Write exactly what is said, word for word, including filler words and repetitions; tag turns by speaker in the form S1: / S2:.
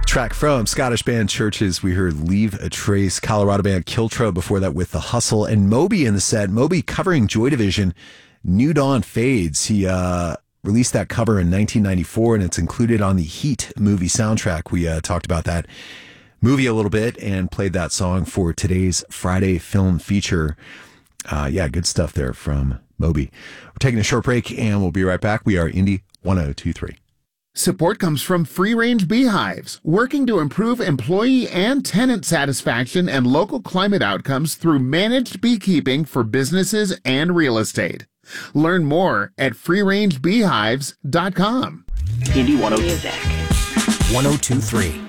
S1: Track from Scottish band Churches. We heard Leave a Trace. Colorado band Kiltra before that with The Hustle. And Moby in the set. Moby covering Joy Division, New Dawn Fades. He uh, released that cover in nineteen ninety-four, and it's included on the Heat movie soundtrack. We uh, talked about that movie a little bit and played that song for today's Friday film feature. Uh, yeah, good stuff there from Moby. We're taking a short break, and we'll be right back. We are Indie one oh two point three.
S2: Support comes from Free Range Beehives, working to improve employee and tenant satisfaction and local climate outcomes through managed beekeeping for businesses and real estate. Learn more at free range beehives dot com.
S3: Indie one oh two point three.